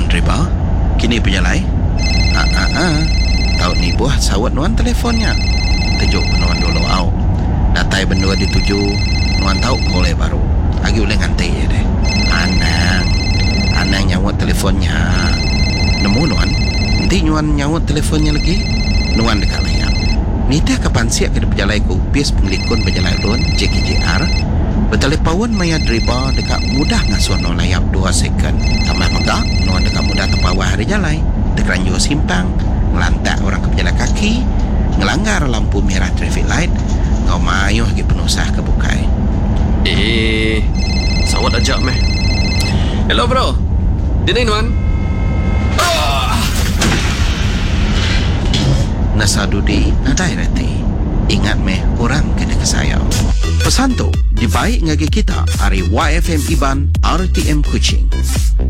driba? Kini penjalai? Tahu ni buah sawat nuan telefonnya. Tujuk nuan dulu au. Datai bendua dituju, nuan tahu kolej baru. Agi boleh ngantai ya deh. Anang nyawat telefonnya. Nemu nuan? Nanti nuan nyawat telefonnya lagi. Nuan dekat layar. Nita kapan siap ke penjalai ku upis pengelikun penjalai lun JKJR. Bertelepawan maya driba dekat mudah ngasuh no layap 2 second. Tambah megak, nuan dekat mudah terpawah hari jalai. Dekat ranjur simpang, ngelantak orang ke penjalan kaki, ngelanggar lampu merah traffic light, ngau mayuh lagi penusah ke bukai. Sawat ajak meh. Hello bro. Dini nuan. Nasadudi nadai reti. Ingat meh orang kena kesayang. Pesan tu dibaik ngagi kita hari YFM Iban RTM Kuching.